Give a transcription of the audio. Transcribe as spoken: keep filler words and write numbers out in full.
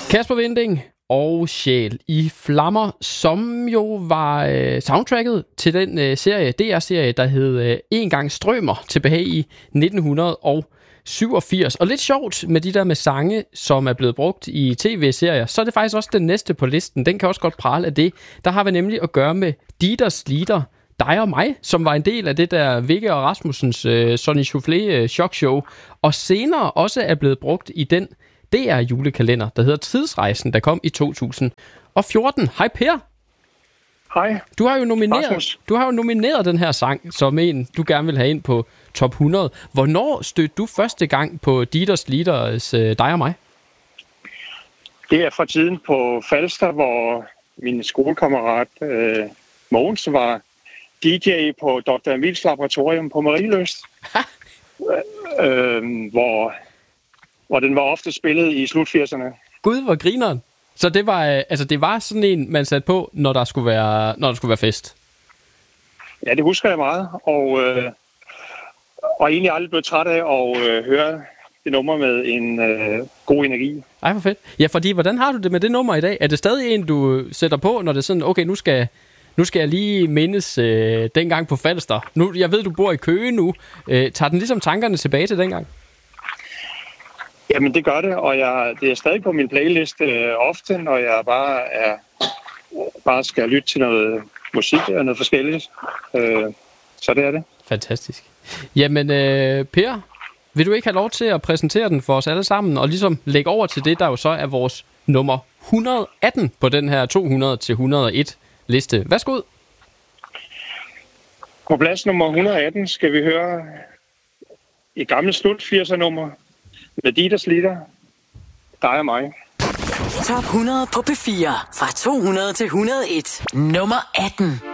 Kasper Winding og Sjæl i Flammer, som jo var øh, soundtracket til den øh, serie, D R-serie, der hed øh, En gang strømer, tilbage i nitten syvogfirs. Og lidt sjovt med de der med sange, som er blevet brugt i tv-serier, så er det faktisk også den næste på listen. Den kan også godt prale af det. Der har vi nemlig at gøre med Dieters Lieder, Dig og mig, som var en del af det der Vigge og Rasmussens øh, Sonny Soufflé øh, chokshow, og senere også er blevet brugt i den D R-julekalender, der hedder Tidsrejsen, der kom i to tusind og fjorten. Hej Per. Hej. Du har jo nomineret, du har jo nomineret den her sang som en, du gerne vil have ind på top hundrede. Hvornår stødte du første gang på Dieters Lieders uh, Dig og mig? Det er fra tiden på Falster, hvor min skolekammerat øh, Mogens var D J på doktor Emils laboratorium på Marieløst, øh, hvor, hvor den var ofte spillet i slut firserne. Gud, hvor grineren. Så det var, altså det var sådan en, man satte på, når der skulle være, når der skulle være fest? Ja, det husker jeg meget, og, øh, og egentlig aldrig blevet træt af at øh, høre det nummer med en øh, god energi. Ej, hvor fedt. Ja, fordi hvordan har du det med det nummer i dag? Er det stadig en, du sætter på, når det er sådan, okay, nu skal, nu skal jeg lige mindes øh, dengang på Falster. Nu, jeg ved, du bor i Køge nu. Øh, tager den ligesom tankerne tilbage til dengang? Jamen, det gør det, og jeg, det er stadig på min playlist øh, ofte, når jeg bare, er, bare skal lytte til noget musik og noget forskelligt. Øh, så det er det. Fantastisk. Jamen, øh, Per, vil du ikke have lov til at præsentere den for os alle sammen, og ligesom lægge over til det, der jo så er vores nummer et hundrede og atten på den her to hundrede til et hundrede og en liste. Værsgo. På plads nummer et hundrede og atten skal vi høre et gammelt slut firser nummer med Dieters Lieder, Dig og mig. Top hundrede på P fire fra to hundrede til et hundrede og en. Nummer atten.